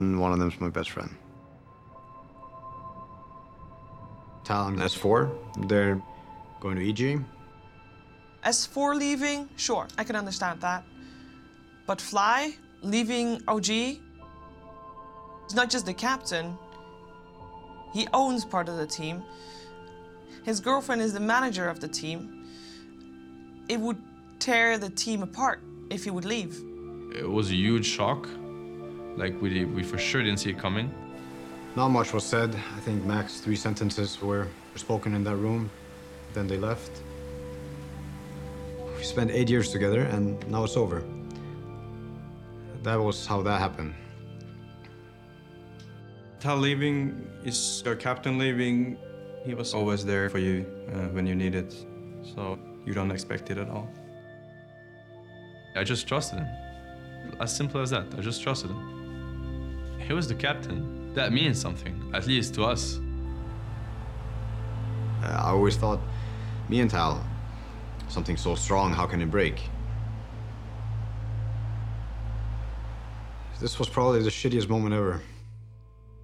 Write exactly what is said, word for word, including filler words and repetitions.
and one of them's my best friend. Tal and S four, they're going to E G. S four leaving, sure, I can understand that. But Fly leaving O G, he's not just the captain, he owns part of the team. His girlfriend is the manager of the team. It would tear the team apart if he would leave. It was a huge shock. Like, we, we for sure didn't see it coming. Not much was said. I think max three sentences were, were spoken in that room. Then they left. We spent eight years together, and now it's over. That was how that happened. Tal leaving is your captain leaving. He was always there for you uh, when you need it, so you don't expect it at all. I just trusted him. As simple as that, I just trusted him. He was the captain. That means something, at least to us. Uh, I always thought, me and Tal, something so strong, how can it break? This was probably the shittiest moment ever.